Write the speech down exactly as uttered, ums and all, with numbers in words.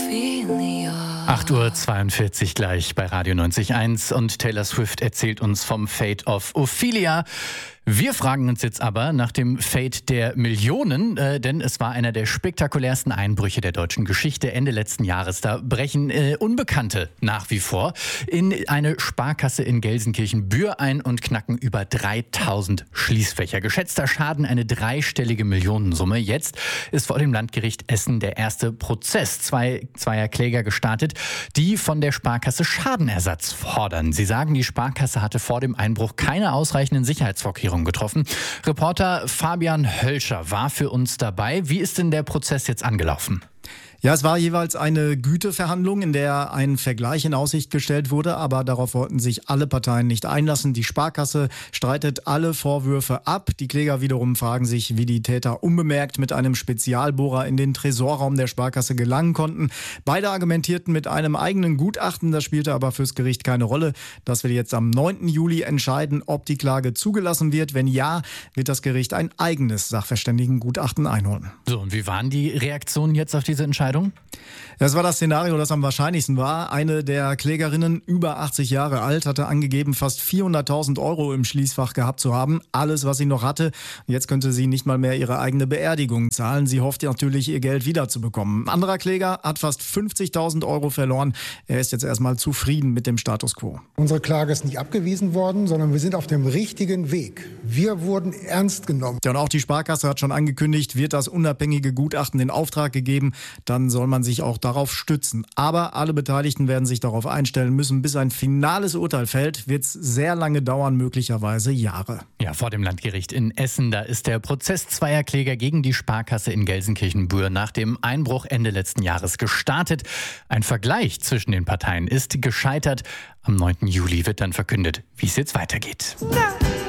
Ophelia. acht Uhr zweiundvierzig gleich bei Radio neunzig Komma eins und Taylor Swift erzählt uns vom Fate of Ophelia. Wir fragen uns jetzt aber nach dem Fate der Millionen, äh, denn es war einer der spektakulärsten Einbrüche der deutschen Geschichte Ende letzten Jahres. Da brechen äh, Unbekannte nach wie vor in eine Sparkasse in Gelsenkirchen-Bühr ein und knacken über dreitausend Schließfächer. Geschätzter Schaden eine dreistellige Millionensumme. Jetzt ist vor dem Landgericht Essen der erste Prozess. Zwei, zweier Kläger gestartet, die von der Sparkasse Schadenersatz fordern. Sie sagen, die Sparkasse hatte vor dem Einbruch keine ausreichenden Sicherheitsvorkehrungen getroffen. Reporter Fabian Hölscher war für uns dabei. Wie ist denn der Prozess jetzt angelaufen? Ja, es war jeweils eine Güteverhandlung, in der ein Vergleich in Aussicht gestellt wurde, aber darauf wollten sich alle Parteien nicht einlassen. Die Sparkasse streitet alle Vorwürfe ab. Die Kläger wiederum fragen sich, wie die Täter unbemerkt mit einem Spezialbohrer in den Tresorraum der Sparkasse gelangen konnten. Beide argumentierten mit einem eigenen Gutachten, das spielte aber fürs Gericht keine Rolle. Das wird jetzt am neunten Juli entscheiden, ob die Klage zugelassen wird. Wenn ja, wird das Gericht ein eigenes Sachverständigengutachten einholen. So, und wie waren die Reaktionen jetzt auf diese Entscheidung? Das war das Szenario, das am wahrscheinlichsten war. Eine der Klägerinnen, über achtzig Jahre alt, hatte angegeben, fast vierhunderttausend Euro im Schließfach gehabt zu haben. Alles, was sie noch hatte. Jetzt könnte sie nicht mal mehr ihre eigene Beerdigung zahlen. Sie hofft natürlich, ihr Geld wiederzubekommen. Ein anderer Kläger hat fast fünfzigtausend Euro verloren. Er ist jetzt erstmal zufrieden mit dem Status quo. Unsere Klage ist nicht abgewiesen worden, sondern wir sind auf dem richtigen Weg. Wir wurden ernst genommen. Ja, und auch die Sparkasse hat schon angekündigt, wird das unabhängige Gutachten in Auftrag gegeben. Dann soll man sich auch darauf stützen. Aber alle Beteiligten werden sich darauf einstellen müssen. Bis ein finales Urteil fällt, wird es sehr lange dauern, möglicherweise Jahre. Ja, vor dem Landgericht in Essen, da ist der Prozess zweier Kläger gegen die Sparkasse in Gelsenkirchen-Bühr nach dem Einbruch Ende letzten Jahres gestartet. Ein Vergleich zwischen den Parteien ist gescheitert. Am neunten Juli wird dann verkündet, wie es jetzt weitergeht. Ja.